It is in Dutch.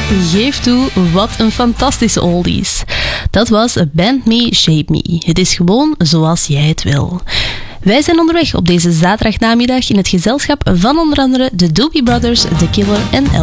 Geef toe, wat een fantastische oldies. Dat was Bend Me, Shape Me. Het is gewoon zoals jij het wil. Wij zijn onderweg op deze zaterdagnamiddag in het gezelschap van onder andere de Doobie Brothers, The Killer en